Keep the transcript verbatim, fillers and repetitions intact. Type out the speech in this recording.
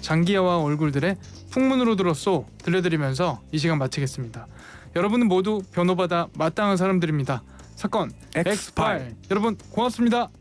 장기하와 얼굴들의 풍문으로 들었소 들려드리면서 이 시간 마치겠습니다. 여러분은 모두 변호받아 마땅한 사람들입니다. 사건 엑스파일. 여러분 고맙습니다.